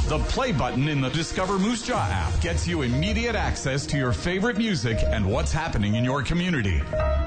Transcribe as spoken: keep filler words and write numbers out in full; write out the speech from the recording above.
The play button in the Discover Moose Jaw app gets you immediate access to your favorite music and what's happening in your community.